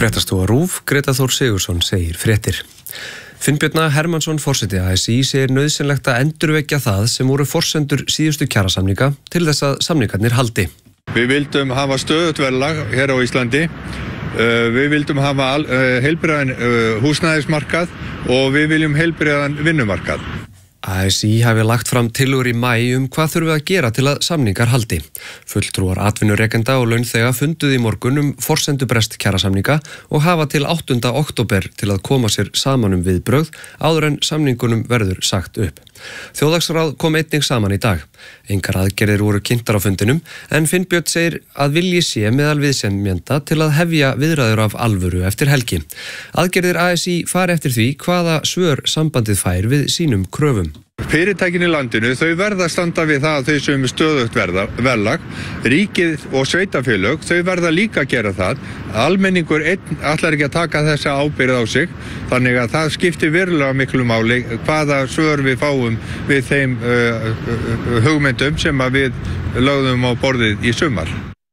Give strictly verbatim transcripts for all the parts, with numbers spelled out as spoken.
Fréttastofa RÚV, Greta Þór Sigurðsson segir fréttir. Finnbjörn Hermannsson forseti A S í segir nauðsynlegt að endurvekja það sem voru forsendur síðustu kjarasamninga til þess að samningarnir haldi. Við vildum hafa stöðugt verðlag hér á Íslandi, við vildum hafa heilbrigðan húsnæðismarkað og við viljum heilbrigðan vinnumarkað. A S í hafi lagt fram tillögur í maí um hvað þurfi að gera til að samningar haldi. Fulltrúar atvinnurekenda og launþega funduðu í morgun um forsendubrest kjarasamninga og hafa til áttunda október til að koma sér saman um viðbrögð áður en samningunum verður sagt upp. Þjóðhagsráð kom einnig saman í dag. Engar aðgerðir voru kynntar á fundinum en Finnbjörn segir að vilji sé meðal viðsemjenda til að hefja viðræður af alvöru eftir helgi. Aðgerðir A S í fari eftir því hvaða svör sambandið fær við sínum kröfum. Fyrirtækin í landinu, þau verða að standa við það að þau sem stöðugt verðlag, ríkið og sveitafélög, þau verða líka að gera það. Almenningur einn ætlar ekki að taka þessa ábyrgð á sig, þannig að það skiptir verulega miklu máli hvaða svör við fáum við þeim uh, uh, hugmyndum sem að við lögðum á borðið í sumar.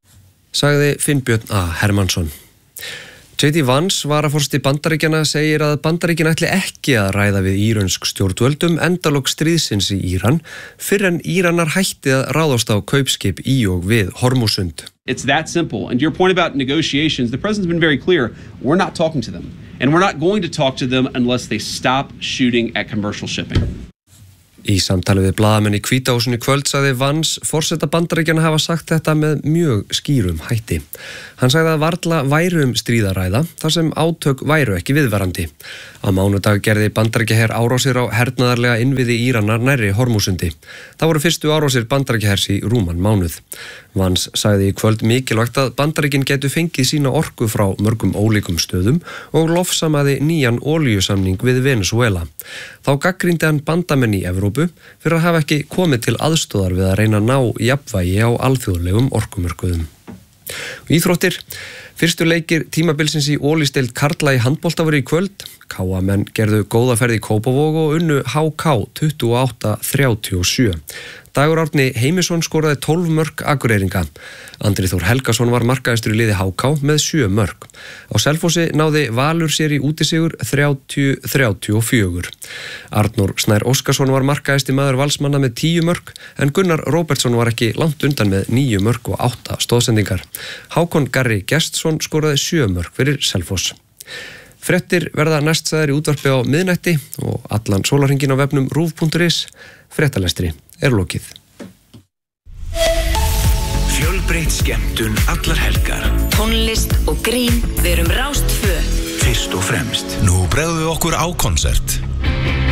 Sagði Finnbjörn A. Hermannsson. J D Vance, varaforseti Bandaríkjanna, segir að Bandaríkin ætli ekki að ræða við írönsk stjórnvöldum endalok stríðsins í Íran fyrr en Íranar hætti að ráðast á kaupskip í og við Hormúsund. It's that simple. And to your point about negotiations, the president's been very clear. We're not talking to them. And we're not going to talk to them unless they stop shooting at commercial shipping. Í samtali við blaðamenn í Hvíta húsinu í kvöld sagði Vance forseta Bandaríkjanna hafa sagt þetta með mjög skýrum hætti. Hann sagði að varla væru um stríðaræða þar sem átök væru ekki viðvarandi. Á mánudag gerði Bandaríkjaher árásir á hernaðarlega innviði Íranar nærri Hormúsundi. Það voru fyrstu árásir Bandaríkjahers í rúman mánuð. Vance sagði í kvöld mikilvægt að Bandaríkin getu fengið sína orku frá mörgum ólíkum stöðum og lofsamaði nýjan olíusamning við Venezuela. Þá gagnrýndi hann bandamenn í Evrópu fyrir að hafa ekki komið til aðstoðar við að reyna að ná jafnvægi á alþjóðlegum orkumörkuðum. Íþróttir. Fyrstu leikir tímabilsins í Ólísdeild karla í handbolta voru í kvöld. K A menn gerðu góða ferð í Kópavog og unnu H K tuttugu og átta þrjátíu og sjö. Dagur Árni Heimisson skoraði tólf mörk Akureyringa. Andri Þór Helgason var markahæstur í liði H K með sjö mörk. Á Selfossi náði Valur sér í útisigur þrjátíu þrjátíu og fjögur. Arnór Snær Óskarsson var markahæsti maður Valsmanna með tíu mörk en Gunnar Róbertsson var ekki langt undan með níu mörk og átta stóðsendingar. Hákon Garri Gestsson skoraði sjö mörk fyrir Selfoss. Fréttir verða næstsæðar í útvarpi á miðnætti og allan sólarhringinn á vefnum rúv punktur is. Fréttalestri er lokið. Fjölbreytt skemmtun allar helgar. Tónlist og grín, við erum Rás tvö. Fyrst og fremst. Nú bregðum við okkur á konsert.